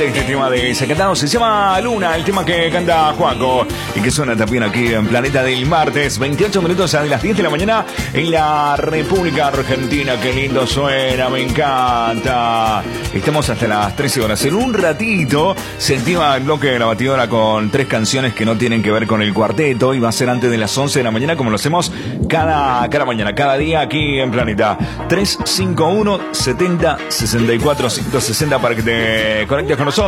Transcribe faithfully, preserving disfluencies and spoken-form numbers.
encanta este tema de Zacatau. Se llama Luna, el tema que canta Juaco y que suena también aquí en Planeta del Martes. veintiocho minutos a las diez de la mañana en la República Argentina. Qué lindo suena, me encanta. Estamos hasta las trece horas. En un ratito se activa el bloque de la batidora con tres canciones que no tienen que ver con el cuarteto y va a ser antes de las once de la mañana, como lo hacemos cada, cada mañana, cada día aquí en Planeta. Tres cinco uno setenta sesenta y cuatro ciento sesenta para que te conectes con nosotros.